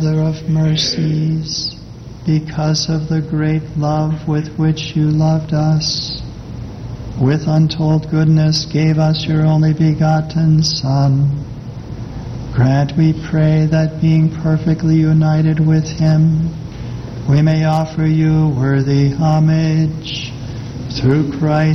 Mother of mercies, because of the great love with which you loved us, with untold goodness gave us your only begotten Son. Grant, we pray, that being perfectly united with him, we may offer you worthy homage through Christ